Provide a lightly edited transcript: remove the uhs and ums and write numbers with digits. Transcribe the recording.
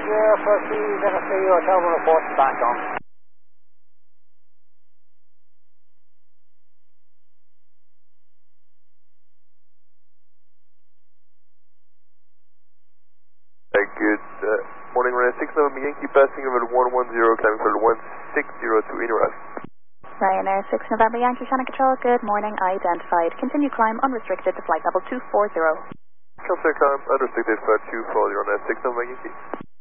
Roger, proceed, NSC, hotel report back on. Good morning, Ryan 6 November Yankee, passing over 110, climbing for 160 to Inrush. Ryanair 6 November Yankee, Channel Control, good morning, identified. Continue climb unrestricted to flight level 240. Consider climb unrestricted flight 240 on 6 November Yankee.